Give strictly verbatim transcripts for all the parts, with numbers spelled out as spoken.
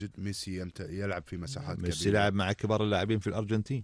ميسي يلعب في مساحات كبيرة. ميسي لعب مع كبار اللاعبين في الأرجنتين،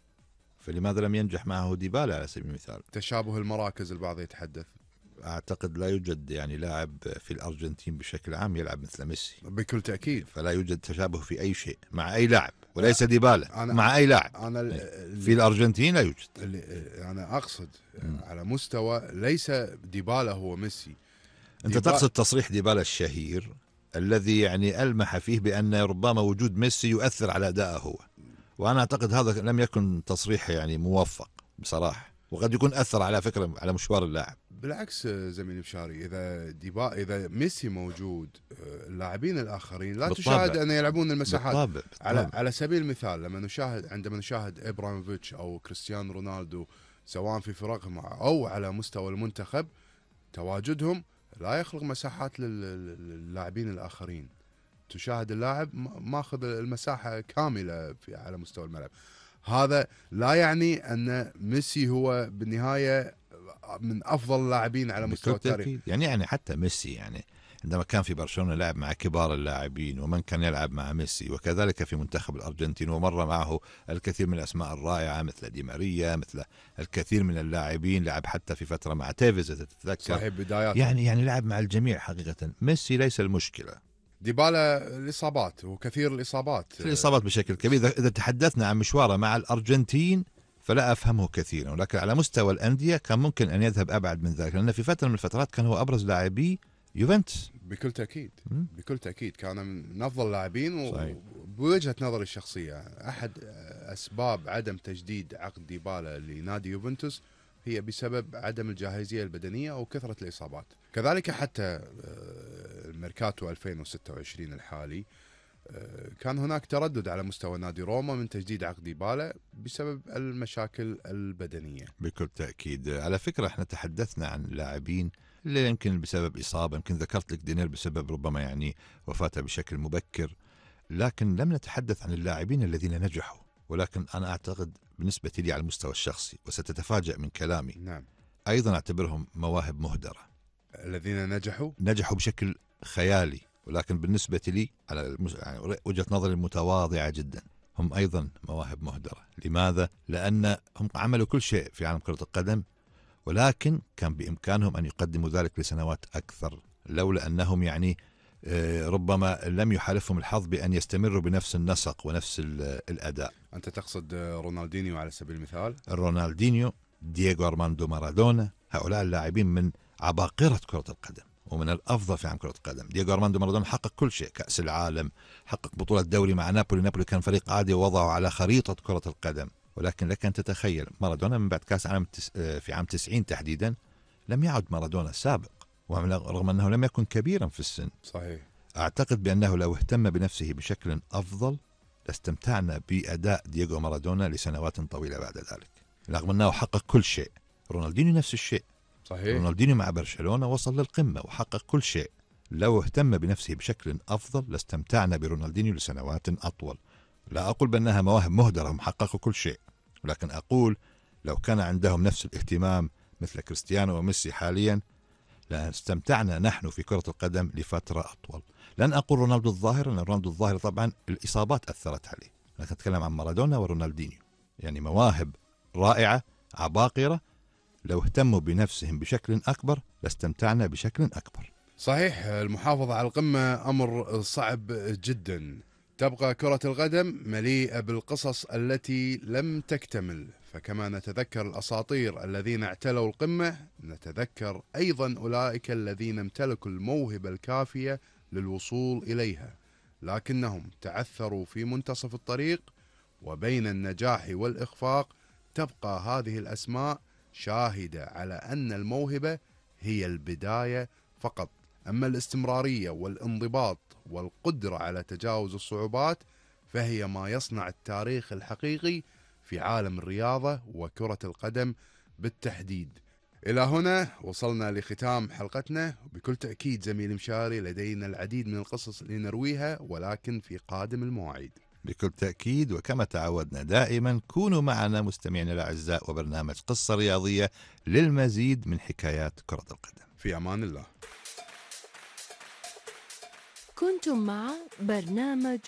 فلماذا لم ينجح معه ديبالا على سبيل المثال؟ تشابه المراكز البعض يتحدث. أعتقد لا يوجد يعني لاعب في الأرجنتين بشكل عام يلعب مثل ميسي بكل تأكيد، فلا يوجد تشابه في أي شيء مع أي لاعب، وليس ديبالا مع أي لاعب. أنا في الأرجنتين لا يوجد. أنا أقصد م. على مستوى ليس ديبالا هو ميسي. أنت ديبالا تقصد تصريح ديبالا الشهير الذي يعني ألمح فيه بأن ربما وجود ميسي يؤثر على أدائه هو، وأنا أعتقد هذا لم يكن تصريح يعني موفق بصراحة، وقد يكون أثر على فكرة على مشوار اللاعب. بالعكس زميلي مشاري، إذا ديبا إذا ميسي موجود اللاعبين الآخرين لا بالطبع. تشاهد أن يلعبون المساحات. بالطبع. بالطبع. على على سبيل المثال لما نشاهد عندما نشاهد إبراهيموفيتش أو كريستيانو رونالدو سواء في فرقهم أو على مستوى المنتخب، تواجدهم لا يخلق مساحات للاعبين الآخرين. تشاهد اللاعب ماخذ المساحة كاملة في على مستوى الملعب. هذا لا يعني أن ميسي هو بالنهاية من أفضل اللاعبين على مستوى التاريخ. يعني يعني حتى ميسي يعني عندما كان في برشلونة لعب مع كبار اللاعبين، ومن كان يلعب مع ميسي، وكذلك في منتخب الأرجنتين، ومر معه الكثير من الأسماء الرائعة مثل دي ماريا، مثل الكثير من اللاعبين، لعب حتى في فترة مع تيفيز إذا تتذكر. صحيح بداياته. يعني يعني لعب مع الجميع حقيقة. ميسي ليس المشكلة. ديبالا الإصابات وكثير الإصابات الإصابات بشكل كبير. إذا تحدثنا عن مشواره مع الأرجنتين فلا أفهمه كثيرا، ولكن على مستوى الأندية كان ممكن أن يذهب أبعد من ذلك، لأن في فترة من الفترات كان هو أبرز لاعبي يوفنتوس. بكل تأكيد م? بكل تأكيد كان من أفضل اللاعبين. وبوجهة نظري الشخصية أحد أسباب عدم تجديد عقد ديبالا لنادي يوفنتوس هي بسبب عدم الجاهزية البدنية أو كثرة الإصابات. كذلك حتى الميركاتو ألفين وستة وعشرين الحالي كان هناك تردد على مستوى نادي روما من تجديد عقد ديبالا بسبب المشاكل البدنية. بكل تأكيد. على فكرة احنا تحدثنا عن لاعبين اللي يمكن بسبب إصابة، يمكن ذكرت لك دينير بسبب ربما يعني وفاته بشكل مبكر، لكن لم نتحدث عن اللاعبين الذين نجحوا. ولكن أنا أعتقد بالنسبة لي على المستوى الشخصي، وستتفاجأ من كلامي، نعم، أيضا أعتبرهم مواهب مهدرة. الذين نجحوا نجحوا بشكل خيالي، ولكن بالنسبة لي على يعني وجهة نظري المتواضعة جدا هم أيضا مواهب مهدرة. لماذا؟ لأن هم عملوا كل شيء في عالم كرة القدم، ولكن كان بإمكانهم أن يقدموا ذلك لسنوات أكثر، لولا أنهم يعني ربما لم يحالفهم الحظ بأن يستمروا بنفس النسق ونفس الأداء. أنت تقصد رونالدينيو على سبيل المثال؟ رونالدينيو، دييغو أرماندو مارادونا، هؤلاء اللاعبين من عباقرة كرة القدم ومن الأفضل في عالم كرة القدم. دييغو أرماندو مارادونا حقق كل شيء، كأس العالم، حقق بطولة دوري مع نابولي. نابولي كان فريق عادي ووضعه على خريطة كرة القدم. ولكن لك أن تتخيل مارادونا من بعد كأس العالم في عام تسعين تحديدا لم يعد مارادونا السابق، رغم أنه لم يكن كبيرا في السن. صحيح. أعتقد بأنه لو اهتم بنفسه بشكل أفضل لاستمتعنا بأداء دييغو مارادونا لسنوات طويلة بعد ذلك، رغم أنه حقق كل شيء. رونالدينيو نفس الشيء. صحيح. رونالدينيو مع برشلونة وصل للقمة وحقق كل شيء. لو اهتم بنفسه بشكل أفضل لاستمتعنا برونالدينيو لسنوات أطول. لا أقول بأنها مواهب مهدرة هم حققوا كل شيء، ولكن أقول لو كان عندهم نفس الاهتمام مثل كريستيانو وميسي حاليا لاستمتعنا نحن في كرة القدم لفترة أطول. لن أقول رونالدو الظاهر، لأن رونالدو الظاهر طبعا الإصابات أثرت عليه، لكن أتكلم عن مارادونا ورونالدينيو، يعني مواهب رائعة عباقرة. لو اهتموا بنفسهم بشكل أكبر لاستمتعنا بشكل أكبر. صحيح. المحافظة على القمة أمر صعب جدا. تبقى كرة القدم مليئة بالقصص التي لم تكتمل، فكما نتذكر الأساطير الذين اعتلوا القمة نتذكر أيضا أولئك الذين امتلكوا الموهبة الكافية للوصول إليها، لكنهم تعثروا في منتصف الطريق. وبين النجاح والإخفاق تبقى هذه الأسماء شاهدة على أن الموهبة هي البداية فقط، أما الاستمرارية والانضباط والقدرة على تجاوز الصعوبات فهي ما يصنع التاريخ الحقيقي في عالم الرياضة وكرة القدم بالتحديد. إلى هنا وصلنا لختام حلقتنا. بكل تأكيد زميل مشاري لدينا العديد من القصص لنرويها، ولكن في قادم المواعيد. بكل تأكيد، وكما تعودنا دائما كونوا معنا مستمعينا الأعزاء وبرنامج قصة رياضية للمزيد من حكايات كرة القدم. في أمان الله. كنتم مع برنامج